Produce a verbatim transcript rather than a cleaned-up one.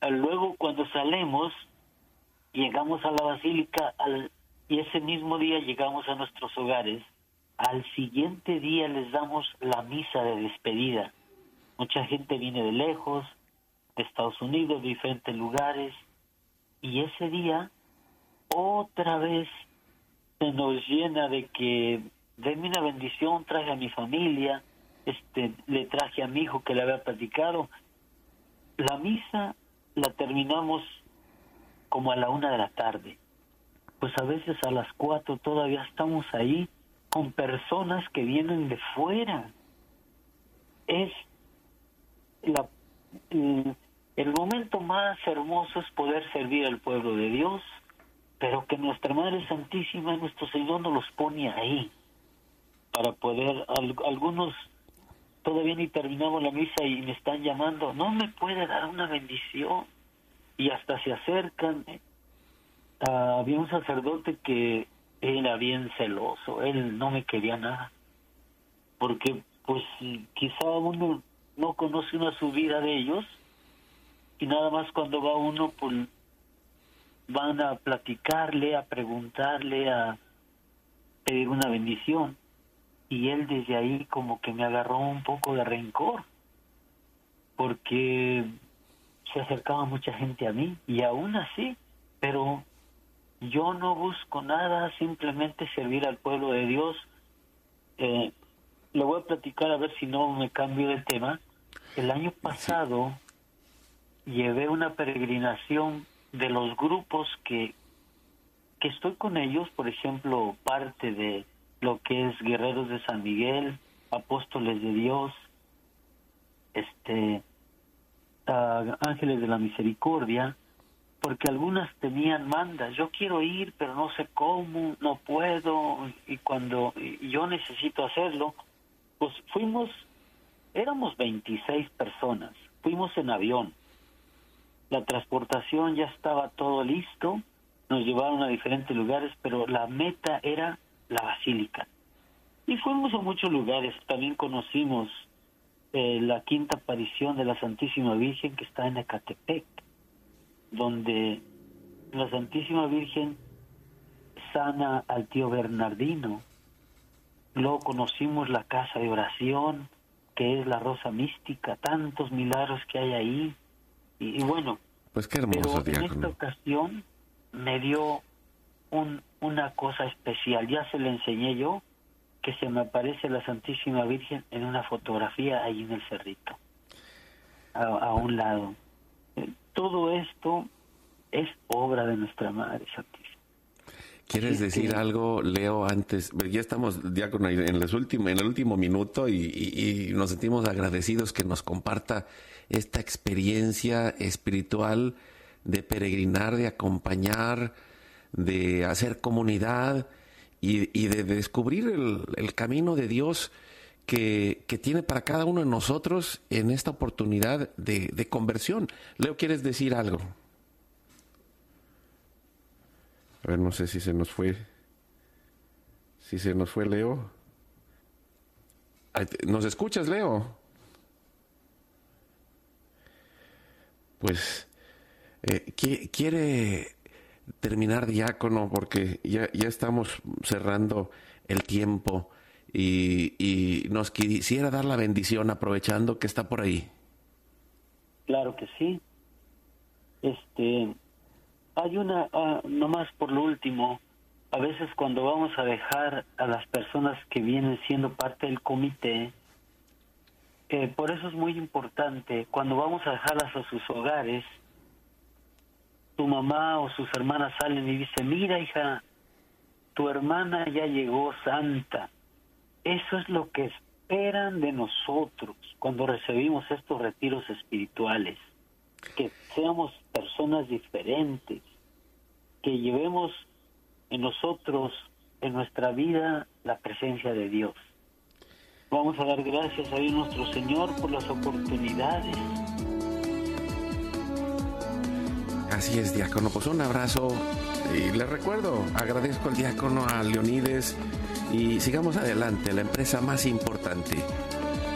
luego cuando salimos, llegamos a la basílica al, y ese mismo día llegamos a nuestros hogares. Al siguiente día les damos la misa de despedida. Mucha gente viene de lejos, de Estados Unidos, de diferentes lugares, y ese día otra vez se nos llena de que denme una bendición, traje a mi familia, este, le traje a mi hijo que le había platicado. La misa la terminamos como a la una de la tarde. Pues a veces a las cuatro todavía estamos ahí con personas que vienen de fuera. Es la, el, el momento más hermoso es poder servir al pueblo de Dios, pero que nuestra Madre Santísima, nuestro Señor, nos los pone ahí para poder, al, algunos todavía ni terminamos la misa y me están llamando, no me puede dar una bendición, y hasta se acercan. Uh, había un sacerdote que él era bien celoso, él no me quería nada, porque pues quizá uno no conoce una subida de ellos, y nada más cuando va uno pues van a platicarle, a preguntarle, a pedir una bendición, y él desde ahí como que me agarró un poco de rencor, porque se acercaba mucha gente a mí, y aún así, pero yo no busco nada, simplemente servir al pueblo de Dios. Eh, le voy a platicar a ver si no me cambio de tema. El año pasado llevé una peregrinación de los grupos que, que estoy con ellos, por ejemplo, parte de lo que es Guerreros de San Miguel, Apóstoles de Dios, este, uh, Ángeles de la Misericordia, porque algunas tenían mandas, yo quiero ir, pero no sé cómo, no puedo, y cuando yo necesito hacerlo, pues fuimos, éramos veintiséis personas, fuimos en avión, la transportación ya estaba todo listo, nos llevaron a diferentes lugares, pero la meta era la basílica. Y fuimos a muchos lugares, también conocimos eh, la quinta aparición de la Santísima Virgen que está en Ecatepec, donde la Santísima Virgen sana al tío Bernardino. Luego conocimos la casa de oración, que es la Rosa Mística, tantos milagros que hay ahí. Y, y bueno, pues qué hermoso, pero en diácono. esta ocasión me dio un, una cosa especial. Ya se le enseñé yo, que se me aparece la Santísima Virgen en una fotografía ahí en el cerrito, a, a un lado. Todo esto es obra de nuestra Madre Santísima. ¿Quieres Sí, decir sí. algo, Leo, antes? Ya estamos, diácono, en, los últimos, en el último minuto y, y, y nos sentimos agradecidos que nos comparta esta experiencia espiritual de peregrinar, de acompañar, de hacer comunidad y, y de, de descubrir el, el camino de Dios que, que tiene para cada uno de nosotros en esta oportunidad de, de conversión. Leo, ¿quieres decir algo? A ver, no sé si se nos fue. Si se nos fue Leo. ¿Nos escuchas, Leo? Pues eh, quiere terminar, diácono, porque ya, ya estamos cerrando el tiempo y, y nos quisiera dar la bendición aprovechando que está por ahí. Claro que sí. Este, hay una, uh, nomás por lo último, a veces cuando vamos a dejar a las personas que vienen siendo parte del comité, eh, por eso es muy importante, cuando vamos a dejarlas a sus hogares, tu mamá o sus hermanas salen y dicen, mira hija, tu hermana ya llegó santa. Eso es lo que esperan de nosotros cuando recibimos estos retiros espirituales, que seamos personas diferentes, que llevemos en nosotros, en nuestra vida, la presencia de Dios. Vamos a dar gracias a Dios nuestro Señor por las oportunidades. Así es, diácono. Pues un abrazo y les recuerdo, agradezco al diácono, a Leonides, y sigamos adelante, la empresa más importante,